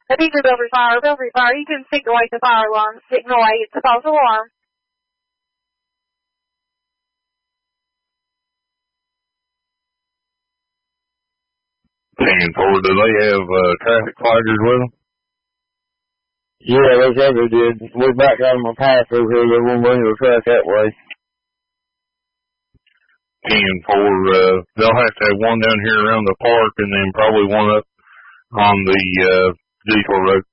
I think they'll be fire. They'll be fire. You can take away the fire alarm. Take away. It's a false alarm. And do they have traffic flaggers with them? Yeah, they said they did. We're back on my path over here. They won't bring the truck that way. And they'll have to have one down here around the park and then probably one up on the diesel road.